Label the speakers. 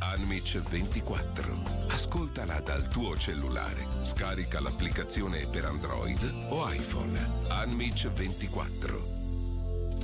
Speaker 1: Unmitch 24. Ascoltala dal tuo cellulare. Scarica l'applicazione per Android o iPhone. Unmitch 24.